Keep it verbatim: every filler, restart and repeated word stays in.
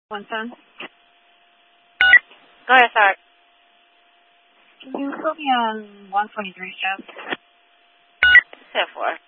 One son. Go ahead, sorry. Can you put me on one twenty-three, Jeff? ten four.